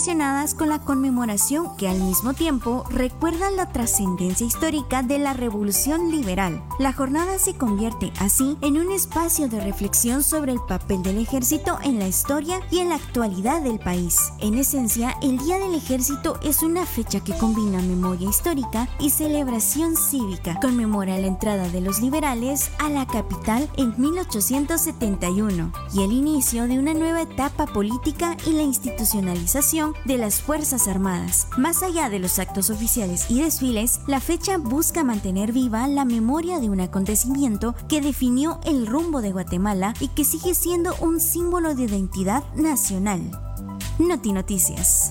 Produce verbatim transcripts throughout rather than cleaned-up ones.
relacionadas con la conmemoración que al mismo tiempo recuerdan la trascendencia histórica de la Revolución Liberal. La jornada se convierte así en un espacio de reflexión sobre el papel del ejército en la historia y en la actualidad del país. En esencia, el Día del Ejército es una fecha que combina memoria histórica y celebración cívica. Conmemora la entrada de los liberales a la capital en mil ochocientos setenta y uno y el inicio de una nueva etapa política y la institucionalización de las Fuerzas Armadas. Más allá de los actos oficiales y desfiles, la fecha busca mantener viva la memoria de un acontecimiento que definió el rumbo de Guatemala y que sigue siendo un símbolo de identidad nacional. Noti Noticias.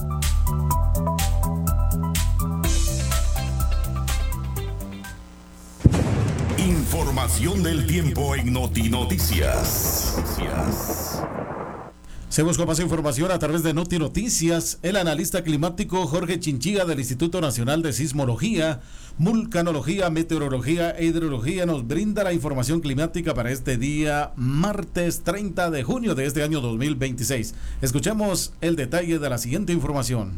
Información del tiempo en Noti Noticias. Seguimos con más información a través de Noti Noticias. El analista climático Jorge Chinchilla del Instituto Nacional de Sismología, Vulcanología, Meteorología e Hidrología nos brinda la información climática para este día martes treinta de junio de este año dos mil veintiséis. Escuchemos el detalle de la siguiente información.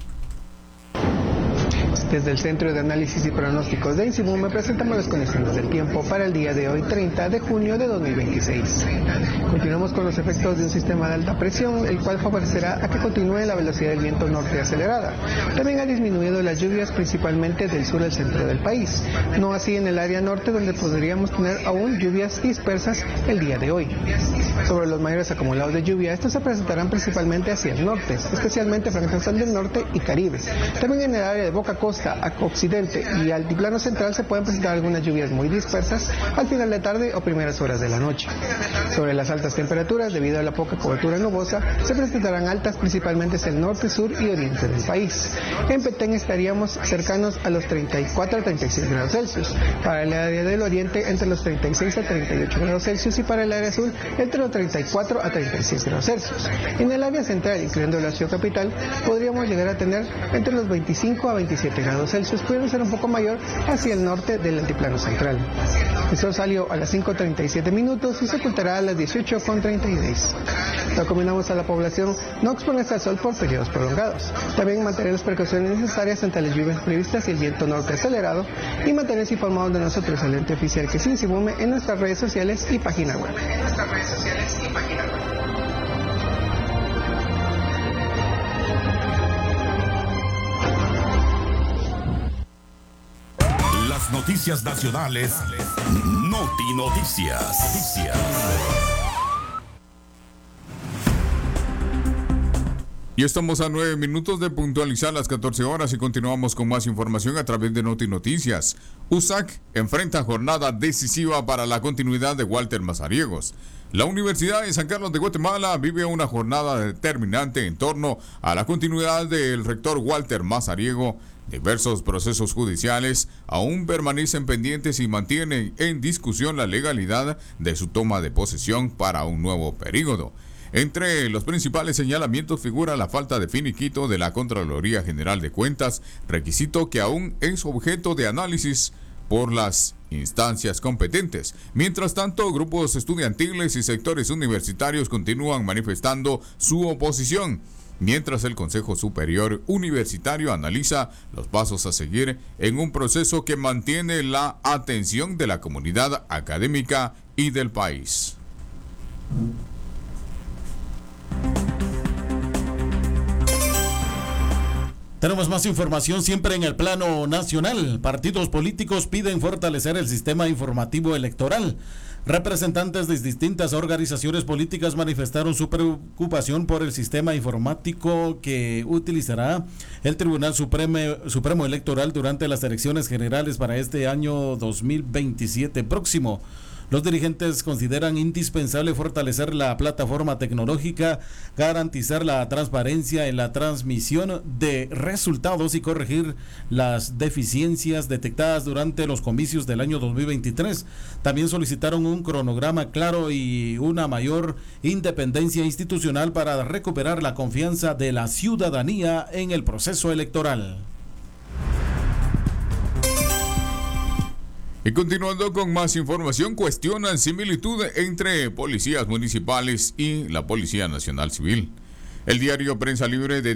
Desde el Centro de Análisis y Pronósticos de INSIMUME presentamos las condiciones del tiempo para el día de hoy, treinta de junio de dos mil veintiséis. Continuamos con los efectos de un sistema de alta presión, el cual favorecerá a que continúe la velocidad del viento norte acelerada. También ha disminuido las lluvias principalmente del sur al centro del país, no así en el área norte, donde podríamos tener aún lluvias dispersas el día de hoy. Sobre los mayores acumulados de lluvia, estos se presentarán principalmente hacia el norte, especialmente franjas del norte y Caribe. También en el área de Boca Costa, a occidente y altiplano central se pueden presentar algunas lluvias muy dispersas al final de tarde o primeras horas de la noche. Sobre las altas temperaturas, debido a la poca cobertura nubosa, se presentarán altas principalmente hacia el norte, sur y oriente del país. En Petén estaríamos cercanos a los treinta y cuatro a treinta y seis grados Celsius. Para el área del oriente, entre los treinta y seis a treinta y ocho grados Celsius, y para el área sur, entre los treinta y cuatro a treinta y seis grados Celsius. En el área central, incluyendo la ciudad capital, podríamos llegar a tener entre los veinticinco a veintisiete grados Celsius, pudiendo ser un poco mayor hacia el norte del altiplano central. El sol salió a las cinco treinta y siete minutos y se ocultará a las dieciocho treinta y seis. Recomendamos a la población no exponerse al sol por periodos prolongados. También mantener las precauciones necesarias ante las lluvias previstas y el viento norte acelerado, y mantenerse informados de nosotros, el ente oficial que es INSIMUME, en nuestras redes sociales y página web. Las noticias nacionales. Noti Noticias. Y estamos a nueve minutos de puntualizar las catorce horas y continuamos con más información a través de Noti Noticias. U S A C enfrenta jornada decisiva para la continuidad de Walter Mazariegos. La Universidad de San Carlos de Guatemala vive una jornada determinante en torno a la continuidad del rector Walter Mazariego. Diversos procesos judiciales aún permanecen pendientes y mantienen en discusión la legalidad de su toma de posesión para un nuevo período. Entre los principales señalamientos figura la falta de finiquito de la Contraloría General de Cuentas, requisito que aún es objeto de análisis por las instancias competentes. Mientras tanto, grupos estudiantiles y sectores universitarios continúan manifestando su oposición, mientras el Consejo Superior Universitario analiza los pasos a seguir en un proceso que mantiene la atención de la comunidad académica y del país. Tenemos más información siempre en el plano nacional. Partidos políticos piden fortalecer el sistema informativo electoral. Representantes de distintas organizaciones políticas manifestaron su preocupación por el sistema informático que utilizará el Tribunal Supremo, Supremo Electoral durante las elecciones generales para este año dos mil veintisiete próximo. Los dirigentes consideran indispensable fortalecer la plataforma tecnológica, garantizar la transparencia en la transmisión de resultados y corregir las deficiencias detectadas durante los comicios del año dos mil veintitrés. También solicitaron un cronograma claro y una mayor independencia institucional para recuperar la confianza de la ciudadanía en el proceso electoral. Y continuando con más información, cuestionan similitud entre policías municipales y la Policía Nacional Civil. El diario Prensa Libre de